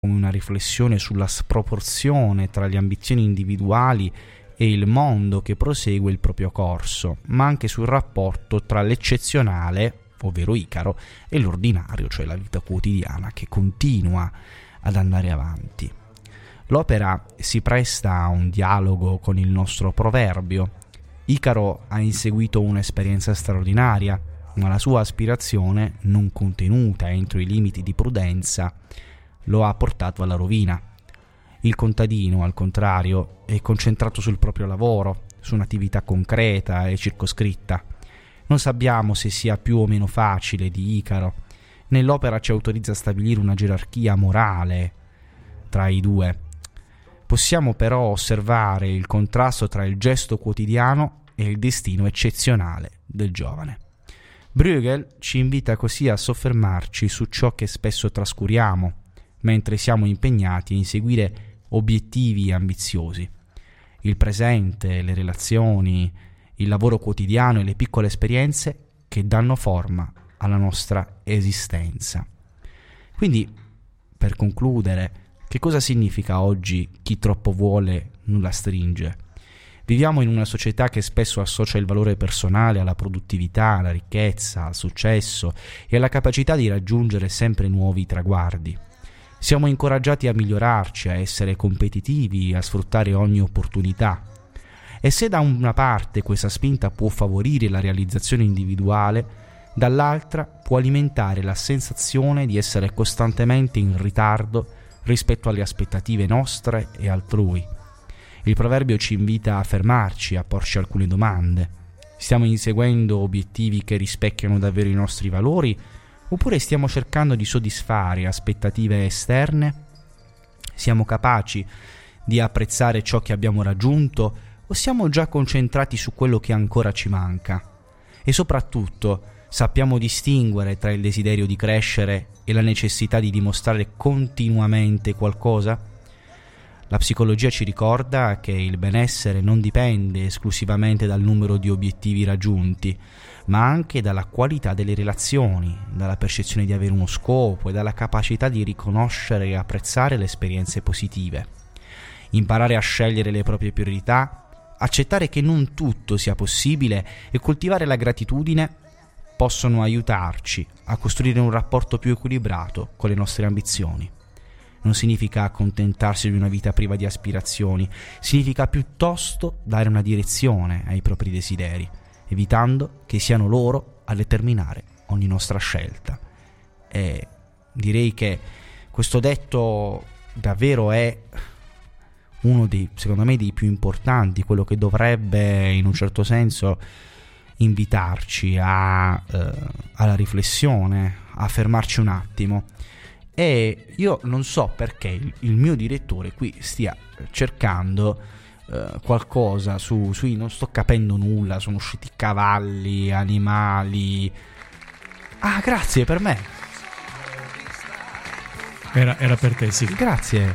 come una riflessione sulla sproporzione tra le ambizioni individuali e il mondo che prosegue il proprio corso, ma anche sul rapporto tra l'eccezionale, ovvero Icaro, e l'ordinario, cioè la vita quotidiana che continua ad andare avanti. L'opera si presta a un dialogo con il nostro proverbio. Icaro ha inseguito un'esperienza straordinaria, ma la sua aspirazione, non contenuta entro i limiti di prudenza, lo ha portato alla rovina. Il contadino, al contrario, è concentrato sul proprio lavoro, su un'attività concreta e circoscritta. Non sappiamo se sia più o meno facile di Icaro. Nell'opera ci autorizza a stabilire una gerarchia morale tra i due. Possiamo però osservare il contrasto tra il gesto quotidiano e il destino eccezionale del giovane. Bruegel ci invita così a soffermarci su ciò che spesso trascuriamo, mentre siamo impegnati a inseguire obiettivi ambiziosi. Il presente, le relazioni, il lavoro quotidiano e le piccole esperienze che danno forma alla nostra esistenza. Quindi, per concludere, che cosa significa oggi chi troppo vuole nulla stringe? Viviamo in una società che spesso associa il valore personale alla produttività, alla ricchezza, al successo e alla capacità di raggiungere sempre nuovi traguardi. Siamo incoraggiati a migliorarci, a essere competitivi, a sfruttare ogni opportunità. E se da una parte questa spinta può favorire la realizzazione individuale, dall'altra può alimentare la sensazione di essere costantemente in ritardo rispetto alle aspettative nostre e altrui. Il proverbio ci invita a fermarci, a porci alcune domande. Stiamo inseguendo obiettivi che rispecchiano davvero i nostri valori? Oppure stiamo cercando di soddisfare aspettative esterne? Siamo capaci di apprezzare ciò che abbiamo raggiunto o siamo già concentrati su quello che ancora ci manca? E soprattutto, sappiamo distinguere tra il desiderio di crescere e la necessità di dimostrare continuamente qualcosa? La psicologia ci ricorda che il benessere non dipende esclusivamente dal numero di obiettivi raggiunti, ma anche dalla qualità delle relazioni, dalla percezione di avere uno scopo e dalla capacità di riconoscere e apprezzare le esperienze positive. Imparare a scegliere le proprie priorità, accettare che non tutto sia possibile e coltivare la gratitudine possono aiutarci a costruire un rapporto più equilibrato con le nostre ambizioni. Non significa accontentarsi di una vita priva di aspirazioni, significa piuttosto dare una direzione ai propri desideri, evitando che siano loro a determinare ogni nostra scelta. E direi che questo detto davvero è uno dei, secondo me, dei più importanti, quello che dovrebbe in un certo senso invitarci alla riflessione, a fermarci un attimo. E io non so perché il mio direttore qui stia cercando qualcosa sui non sto capendo nulla, sono usciti cavalli, animali. Ah, grazie, per me. Era per te, sì. Grazie.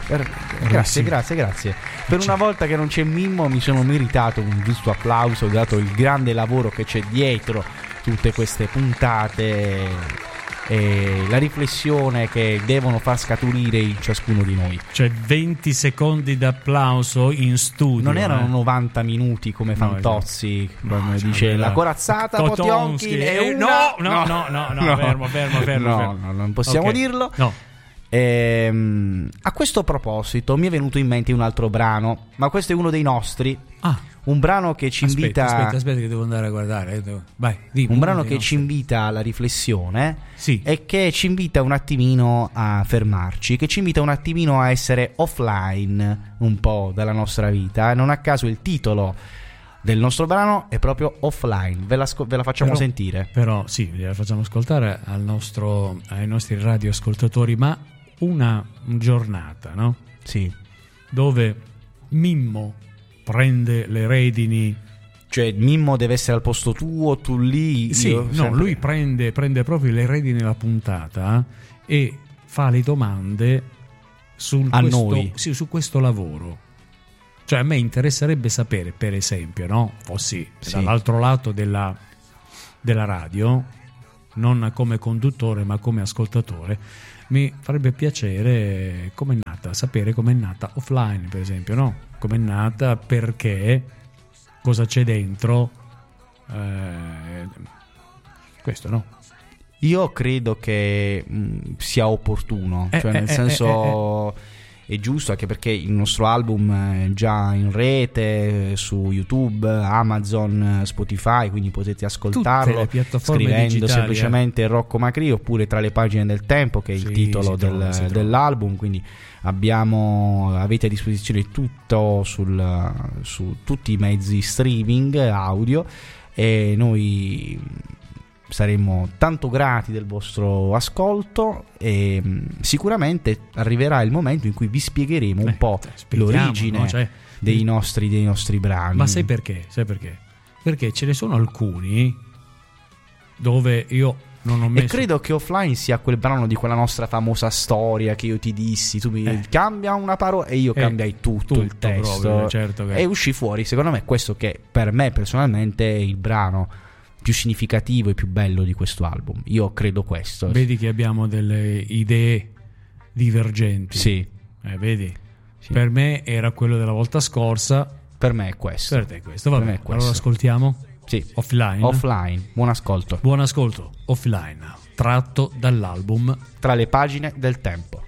Per una volta che non c'è Mimmo mi sono meritato un giusto applauso, dato il grande lavoro che c'è dietro tutte queste puntate e la riflessione che devono far scaturire in ciascuno di noi. Cioè 20 secondi d'applauso in studio. Non erano 90 minuti come Fantozzi, come dice la corazzata Potionkin e una... No, fermo. No, non possiamo dirlo. No. A questo proposito mi è venuto in mente un altro brano, ma questo è uno dei nostri. Un brano che ci invita. Aspetta, che devo andare a guardare. Vai, un brano che ci invita alla riflessione, sì, e che ci invita un attimino a fermarci, che ci invita un attimino a essere offline un po' dalla nostra vita. Non a caso il titolo del nostro brano è proprio Offline. Ve la facciamo sentire. Però sì, gliela facciamo ascoltare ai nostri radioascoltatori. Ma una giornata, no? Sì. Dove Mimmo prende le redini, cioè Mimmo deve essere al posto tuo, tu lì. Sì, lui prende proprio le redini della puntata e fa le domande su questo lavoro. Cioè a me interesserebbe sapere, per esempio, no? Fossi dall'altro lato della radio, non come conduttore ma come ascoltatore, mi farebbe piacere sapere com'è nata offline, per esempio, no? Com'è nata, perché, cosa c'è dentro, questo, no? Io credo che sia opportuno, cioè nel senso è giusto, anche perché il nostro album è già in rete su YouTube, Amazon, Spotify, quindi potete ascoltarlo scrivendo digitali, semplicemente Rocco Macri, oppure Tra le pagine del tempo, che è il titolo dell'album, quindi avete a disposizione tutto su tutti i mezzi streaming audio, e noi saremmo tanto grati del vostro ascolto, e sicuramente arriverà il momento in cui vi spiegheremo un po' l'origine, no? Cioè, dei nostri brani. Ma sai perché? Perché ce ne sono alcuni dove io non ho messo... E credo che Offline sia quel brano di quella nostra famosa storia che io ti dissi, tu mi cambia una parola e io cambiai tutto il testo, proprio, certo che... e uscì fuori, secondo me, questo che per me personalmente è il brano più significativo e più bello di questo album. Io credo questo. Vedi che abbiamo delle idee divergenti. Sì. Vedi? Sì. Per me era quello della volta scorsa. Per me è questo. Per te è questo. Va bene. Allora ascoltiamo? Sì. Offline. Buon ascolto. Offline. Tratto dall'album Tra le pagine del tempo.